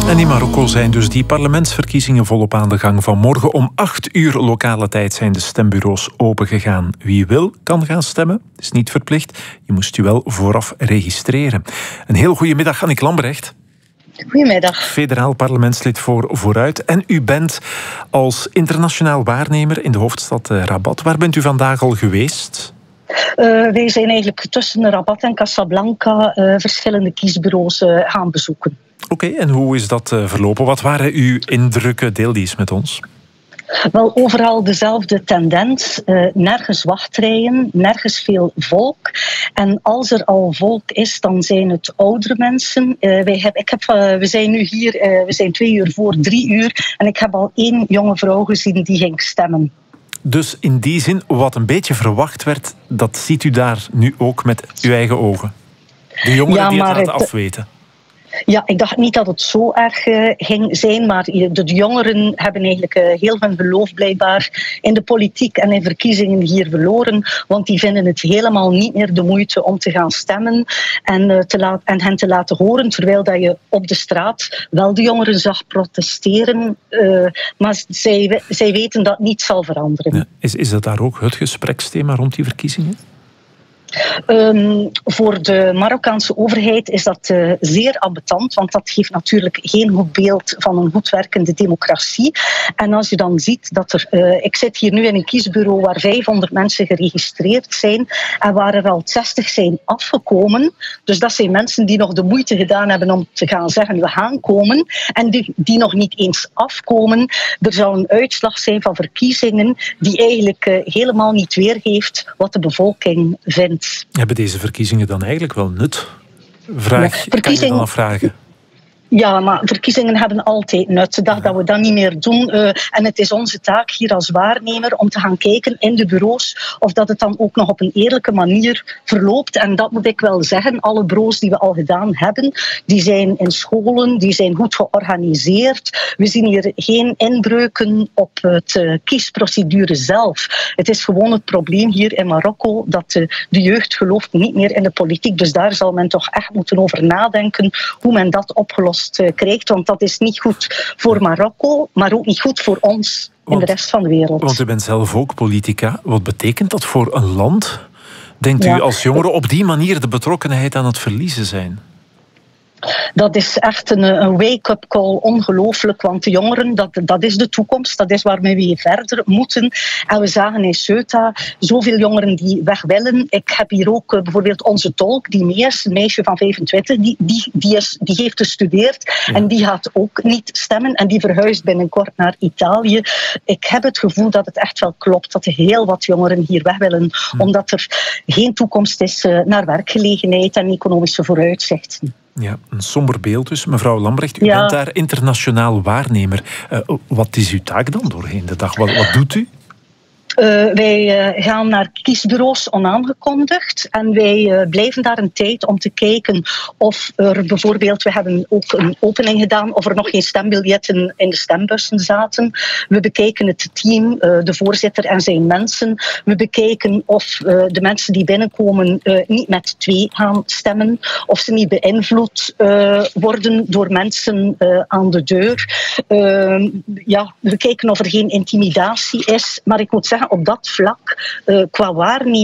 En in Marokko zijn dus die parlementsverkiezingen volop aan de gang. Vanmorgen om 8 uur lokale tijd zijn de stembureaus opengegaan. Wie wil, kan gaan stemmen. Het is niet verplicht. Je moest je wel vooraf registreren. Een heel goede middag, Annick Lambrecht. Goedemiddag. Federaal parlementslid voor Vooruit. En u bent als internationaal waarnemer in de hoofdstad Rabat. Waar bent u vandaag al geweest? Wij zijn eigenlijk tussen Rabat en Casablanca verschillende kiesbureaus gaan bezoeken. Oké, en hoe is dat verlopen? Wat waren uw indrukken? Deel die eens met ons. Wel, overal dezelfde tendens. Nergens wachtrijen, nergens veel volk. En als er al volk is, dan zijn het oudere mensen. We zijn nu hier, we zijn 2 uur voor 3 uur. En ik heb al 1 jonge vrouw gezien die ging stemmen. Dus in die zin, wat een beetje verwacht werd, dat ziet u daar nu ook met uw eigen ogen? De jongeren die het laten afweten. Ja, ik dacht niet dat het zo erg ging zijn, maar de jongeren hebben eigenlijk heel hun geloof blijkbaar in de politiek en in verkiezingen hier verloren, want die vinden het helemaal niet meer de moeite om te gaan stemmen en hen te laten horen, terwijl dat je op de straat wel de jongeren zag protesteren, maar zij weten dat niet zal veranderen. Ja, is dat daar ook het gespreksthema rond die verkiezingen? Voor de Marokkaanse overheid is dat zeer ambetant, want dat geeft natuurlijk geen goed beeld van een goed werkende democratie. En als je dan ziet dat ik zit hier nu in een kiesbureau waar 500 mensen geregistreerd zijn en waar er al 60 zijn afgekomen. Dus dat zijn mensen die nog de moeite gedaan hebben om te gaan zeggen we gaan komen en die nog niet eens afkomen. Er zal een uitslag zijn van verkiezingen die eigenlijk helemaal niet weergeeft wat de bevolking vindt. Hebben deze verkiezingen dan eigenlijk wel nut? Kan je dan afvragen? Ja, maar verkiezingen hebben altijd nut. De dag dat we dat niet meer doen. En het is onze taak hier als waarnemer om te gaan kijken in de bureaus of dat het dan ook nog op een eerlijke manier verloopt. En dat moet ik wel zeggen. Alle bureaus die we al gedaan hebben, die zijn in scholen, die zijn goed georganiseerd. We zien hier geen inbreuken op de kiesprocedure zelf. Het is gewoon het probleem hier in Marokko dat de jeugd gelooft niet meer in de politiek. Dus daar zal men toch echt moeten over nadenken hoe men dat opgelost krijgt, want dat is niet goed voor Marokko, maar ook niet goed voor ons in de rest van de wereld. Want u bent zelf ook politica. Wat betekent dat voor een land? Denkt u als jongeren op die manier de betrokkenheid aan het verliezen zijn? Dat is echt een wake-up call, ongelooflijk, want de jongeren, dat is de toekomst, dat is waarmee we verder moeten. En we zagen in Ceuta zoveel jongeren die weg willen. Ik heb hier ook bijvoorbeeld onze tolk, die mee is, een meisje van 25, die heeft gestudeerd en die gaat ook niet stemmen en die verhuist binnenkort naar Italië. Ik heb het gevoel dat het echt wel klopt, dat er heel wat jongeren hier weg willen, omdat er geen toekomst is naar werkgelegenheid en economische vooruitzichten. Ja, een somber beeld dus. Mevrouw Lambrecht, u bent daar internationaal waarnemer. Wat is uw taak dan doorheen de dag? Wat doet u? Wij gaan naar kiesbureaus onaangekondigd en wij blijven daar een tijd om te kijken of er bijvoorbeeld, we hebben ook een opening gedaan, of er nog geen stembiljetten in de stembussen zaten. We bekijken het team, de voorzitter en zijn mensen. We bekijken of de mensen die binnenkomen niet met 2 gaan stemmen, of ze niet beïnvloed worden door mensen aan de deur. We kijken of er geen intimidatie is, maar ik moet zeggen, op dat vlak, qua waarneming